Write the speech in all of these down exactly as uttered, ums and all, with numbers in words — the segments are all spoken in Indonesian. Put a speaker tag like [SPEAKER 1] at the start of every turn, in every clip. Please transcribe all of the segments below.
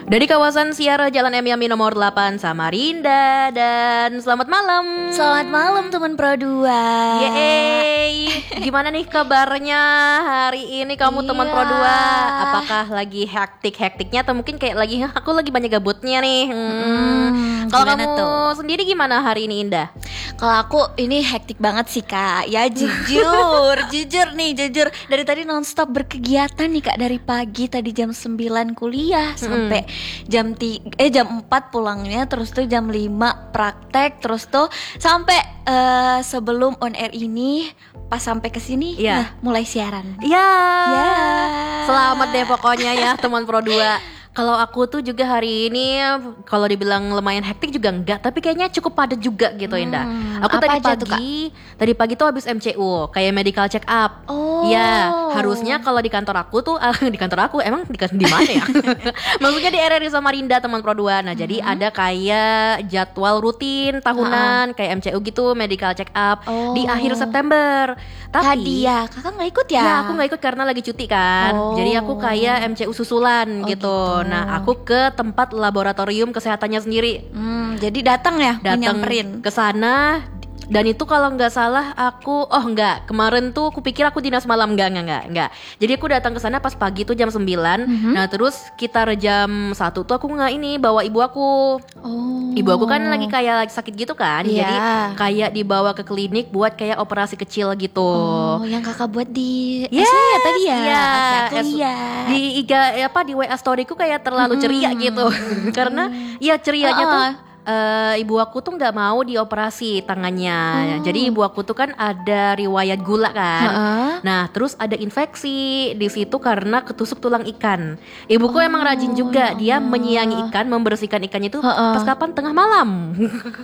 [SPEAKER 1] Dari kawasan Siara Jalan M Yami nomor delapan Samarinda. Dan selamat malam.
[SPEAKER 2] Selamat malam teman Pro dua.
[SPEAKER 1] Yeay. Gimana nih kabarnya hari ini kamu
[SPEAKER 2] Iya.
[SPEAKER 1] teman Pro dua? Apakah lagi hektik-hektiknya atau mungkin kayak lagi aku lagi banyak gabutnya nih? Hmm.
[SPEAKER 2] Hmm,
[SPEAKER 1] Kalau
[SPEAKER 2] gimana
[SPEAKER 1] kamu
[SPEAKER 2] tuh?
[SPEAKER 1] sendiri gimana hari ini, Indah?
[SPEAKER 2] Kalau aku ini hektik banget sih Kak. Ya jujur, jujur nih, jujur. Dari tadi nonstop berkegiatan nih Kak, dari pagi tadi jam sembilan kuliah sampai jam tiga, eh jam empat pulangnya, terus tuh jam lima praktek, terus tuh sampai eh, sebelum on air ini pas sampai ke sini
[SPEAKER 1] Iya.
[SPEAKER 2] nah, mulai siaran.
[SPEAKER 1] Ya.
[SPEAKER 2] Ya.
[SPEAKER 1] Selamat deh pokoknya ya teman Pro dua. Kalau aku tuh juga hari ini kalau dibilang lumayan hektik juga enggak, tapi kayaknya cukup padat juga gitu Indah.
[SPEAKER 2] Hmm,
[SPEAKER 1] Aku
[SPEAKER 2] apa
[SPEAKER 1] tadi
[SPEAKER 2] aja tuh,
[SPEAKER 1] pagi, tadi pagi tuh habis M C U, kayak medical check up.
[SPEAKER 2] Oh.
[SPEAKER 1] Ya, harusnya kalau di kantor aku tuh di kantor aku emang di di mana ya? Maksudnya di R R I Samarinda teman Pro dua. Nah, jadi ada kayak jadwal rutin tahunan kayak M C U gitu, medical check up
[SPEAKER 2] Oh.
[SPEAKER 1] di akhir September. Tapi
[SPEAKER 2] Tadi ya, kakak nggak ikut ya?
[SPEAKER 1] Ya, aku nggak ikut karena lagi cuti kan.
[SPEAKER 2] Oh.
[SPEAKER 1] Jadi aku kayak M C U susulan
[SPEAKER 2] Oh,
[SPEAKER 1] gitu.
[SPEAKER 2] gitu.
[SPEAKER 1] Nah, aku ke tempat laboratorium kesehatannya sendiri.
[SPEAKER 2] Hmm, jadi datang ya,
[SPEAKER 1] Datang
[SPEAKER 2] nyamperin.
[SPEAKER 1] ke sana. Dan itu kalau nggak salah aku oh nggak kemarin tuh aku pikir aku dinas malam nggak nggak nggak nggak. Jadi aku datang ke sana pas pagi tuh jam sembilan.
[SPEAKER 2] Mhm.
[SPEAKER 1] Nah terus sekitar jam satu tuh aku nggak ini bawa ibu aku.
[SPEAKER 2] Oh.
[SPEAKER 1] Ibu aku kan lagi kayak lagi sakit gitu kan.
[SPEAKER 2] Iya.
[SPEAKER 1] Jadi kayak dibawa ke klinik buat kayak operasi kecil gitu.
[SPEAKER 2] Oh, yang kakak buat di
[SPEAKER 1] Yes,
[SPEAKER 2] S W ya tadi ya?
[SPEAKER 1] iya.
[SPEAKER 2] Oke, aku
[SPEAKER 1] Es-
[SPEAKER 2] lihat.
[SPEAKER 1] Di I G apa di W A storyku kayak terlalu ceria gitu. Karena ya cerianya tuh
[SPEAKER 2] Uh-uh.
[SPEAKER 1] eh, ibu aku tuh nggak mau dioperasi tangannya. Jadi ibu aku tuh kan ada riwayat gula kan.
[SPEAKER 2] Heeh.
[SPEAKER 1] Nah, terus ada infeksi di situ karena ketusuk tulang ikan. Ibuku emang rajin juga, dia menyiangi ikan, membersihkan ikannya itu
[SPEAKER 2] Heeh.
[SPEAKER 1] pas kapan tengah malam.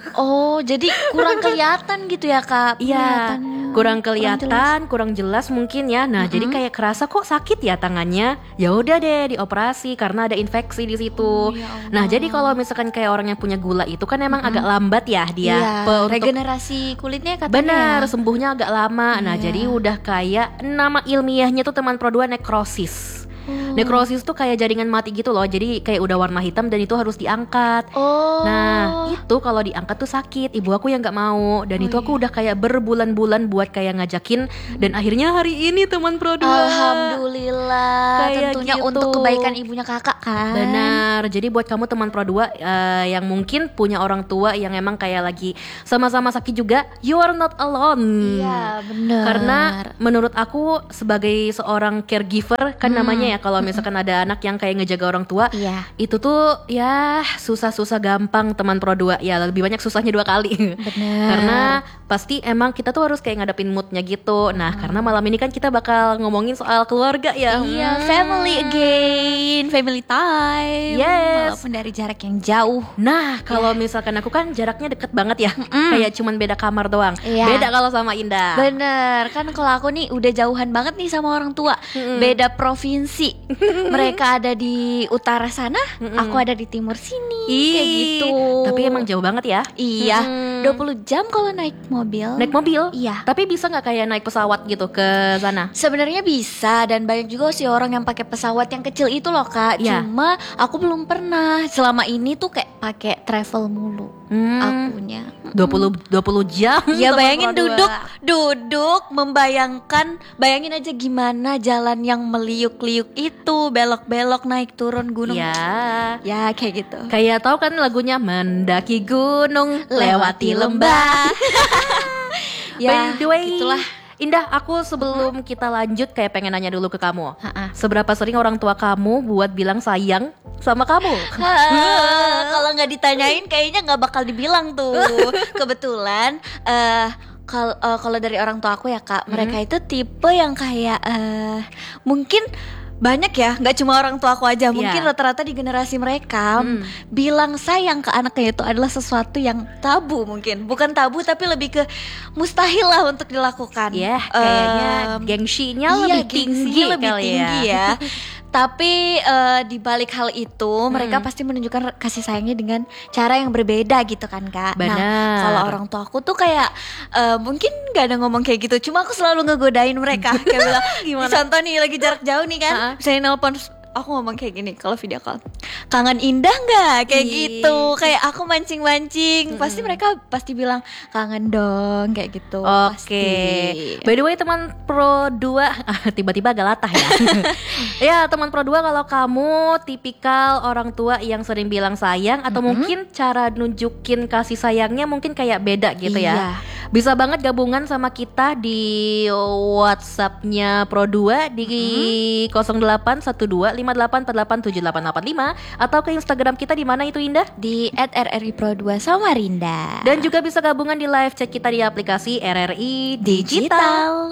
[SPEAKER 2] Oh, jadi kurang kelihatan gitu ya kak?
[SPEAKER 1] Iya,
[SPEAKER 2] Penglihatannya.
[SPEAKER 1] kurang
[SPEAKER 2] jelas.
[SPEAKER 1] kelihatan, kurang jelas mungkin ya. Nah, jadi kayak kerasa kok sakit ya tangannya. Ya udah deh dioperasi karena ada infeksi di situ.
[SPEAKER 2] ya Allah.
[SPEAKER 1] Nah, jadi kalau misalkan kayak orang yang punya gula itu kan emang agak lambat ya dia
[SPEAKER 2] Iya,
[SPEAKER 1] pe- untuk
[SPEAKER 2] regenerasi kulitnya katanya.
[SPEAKER 1] benar
[SPEAKER 2] ya?
[SPEAKER 1] sembuhnya agak lama. Nah,
[SPEAKER 2] Iya.
[SPEAKER 1] jadi udah kayak nama ilmiahnya tuh teman Pro dua nekrosis.
[SPEAKER 2] Oh.
[SPEAKER 1] Nekrosis tuh kayak jaringan mati gitu loh. Jadi kayak udah warna hitam dan itu harus diangkat.
[SPEAKER 2] Oh.
[SPEAKER 1] Nah itu kalau diangkat tuh sakit. Ibu aku yang gak mau. Dan
[SPEAKER 2] Oh,
[SPEAKER 1] itu aku
[SPEAKER 2] iya.
[SPEAKER 1] udah kayak berbulan-bulan buat kayak ngajakin. Dan akhirnya hari ini teman Pro dua.
[SPEAKER 2] Alhamdulillah.
[SPEAKER 1] Kayak
[SPEAKER 2] Tentunya
[SPEAKER 1] gitu.
[SPEAKER 2] untuk kebaikan ibunya kakak kan.
[SPEAKER 1] Benar. Jadi buat kamu teman Pro dua eh, yang mungkin punya orang tua yang emang kayak lagi sama-sama sakit juga, you are not alone.
[SPEAKER 2] Iya benar.
[SPEAKER 1] Karena menurut aku sebagai seorang caregiver kan namanya ya kalau misalkan ada anak yang kayak ngejaga orang tua,
[SPEAKER 2] Iya.
[SPEAKER 1] itu tuh ya susah-susah gampang teman Pro dua. Ya lebih banyak susahnya dua kali.
[SPEAKER 2] Benar.
[SPEAKER 1] Karena pasti emang kita tuh harus kayak ngadepin moodnya gitu. Nah karena malam ini kan kita bakal ngomongin soal keluarga ya.
[SPEAKER 2] Iya,
[SPEAKER 1] Hmm.
[SPEAKER 2] family again, family time.
[SPEAKER 1] Yes.
[SPEAKER 2] Walaupun dari jarak yang jauh.
[SPEAKER 1] Nah kalau misalkan aku kan jaraknya deket banget ya. Kayak cuman beda kamar doang.
[SPEAKER 2] Iya.
[SPEAKER 1] Beda kalau sama Indah.
[SPEAKER 2] Bener, kan kalau aku nih udah jauhan banget nih sama orang tua. Beda provinsi. Mereka ada di utara sana, aku ada di timur sini. Kayak
[SPEAKER 1] Ih,
[SPEAKER 2] gitu.
[SPEAKER 1] Tapi emang jauh banget ya.
[SPEAKER 2] Iya,
[SPEAKER 1] Mm-mm.
[SPEAKER 2] dua puluh jam kalau naik mobil.
[SPEAKER 1] Naik mobil?
[SPEAKER 2] Iya.
[SPEAKER 1] Tapi bisa nggak kayak naik pesawat gitu ke sana?
[SPEAKER 2] Sebenarnya bisa, dan banyak juga sih orang yang pakai pesawat yang kecil itu loh kak.
[SPEAKER 1] Iya.
[SPEAKER 2] Cuma aku belum pernah. Selama ini tuh kayak pakai travel mulu
[SPEAKER 1] Hmm,
[SPEAKER 2] akunya.
[SPEAKER 1] dua puluh dua puluh jam.
[SPEAKER 2] Ya
[SPEAKER 1] teman
[SPEAKER 2] bayangin
[SPEAKER 1] Pro dua.
[SPEAKER 2] duduk, duduk, membayangkan, bayangin aja gimana jalan yang meliuk-liuk itu, belok-belok naik turun gunung.
[SPEAKER 1] Ya.
[SPEAKER 2] Ya kayak gitu.
[SPEAKER 1] Kayak tahu kan lagunya mendaki gunung lewati lembah.
[SPEAKER 2] Ya,
[SPEAKER 1] By the way,
[SPEAKER 2] itulah.
[SPEAKER 1] Indah, aku sebelum kita lanjut kayak pengen nanya dulu ke kamu.
[SPEAKER 2] Ha-ha.
[SPEAKER 1] Seberapa sering orang tua kamu buat bilang sayang sama kamu?
[SPEAKER 2] Ah, kalau nggak ditanyain kayaknya nggak bakal dibilang tuh. Kebetulan eh kalau eh, kalau dari orang tua aku ya kak, mereka itu tipe yang kayak eh mungkin banyak ya, nggak cuma orang tua aku aja, mungkin
[SPEAKER 1] Iya.
[SPEAKER 2] rata-rata di generasi mereka
[SPEAKER 1] Hmm.
[SPEAKER 2] bilang sayang ke anaknya itu adalah sesuatu yang tabu, mungkin bukan tabu tapi lebih ke mustahil lah untuk dilakukan.
[SPEAKER 1] Ya, kayaknya
[SPEAKER 2] Em,
[SPEAKER 1] gengsinya
[SPEAKER 2] iya,
[SPEAKER 1] lebih tinggi
[SPEAKER 2] gengsinya lebih
[SPEAKER 1] kali
[SPEAKER 2] tinggi
[SPEAKER 1] ya.
[SPEAKER 2] ya. Tapi eh, di balik hal itu mereka pasti menunjukkan kasih sayangnya dengan cara yang berbeda gitu kan kak.
[SPEAKER 1] Benar.
[SPEAKER 2] Nah kalau orang tua aku tuh kayak eh, mungkin gak ada ngomong kayak gitu, cuma aku selalu ngegodain mereka. Kayak bilang,
[SPEAKER 1] Gimana?
[SPEAKER 2] contoh nih lagi jarak jauh nih kan,
[SPEAKER 1] Ha-ha.
[SPEAKER 2] misalnya nelpon, aku ngomong kayak gini kalau video call, kangen Indah nggak kayak
[SPEAKER 1] Ih.
[SPEAKER 2] gitu, kayak aku mancing-mancing, pasti mereka pasti bilang kangen dong kayak gitu.
[SPEAKER 1] Oke.
[SPEAKER 2] Pasti.
[SPEAKER 1] By the way teman Pro dua tiba-tiba agak latah ya. Ya, teman Pro dua, kalau kamu tipikal orang tua yang sering bilang sayang atau mungkin cara nunjukin kasih sayangnya mungkin kayak beda gitu
[SPEAKER 2] Iya.
[SPEAKER 1] ya. Bisa banget gabungan sama kita di WhatsApp-nya Pro dua di nol delapan satu dua lima delapan empat delapan tujuh delapan delapan lima atau ke Instagram kita di mana itu Indah?
[SPEAKER 2] Di at r r i pro dua Samarinda.
[SPEAKER 1] Dan juga bisa gabungan di live chat kita di aplikasi R R I Digital.
[SPEAKER 2] Digital.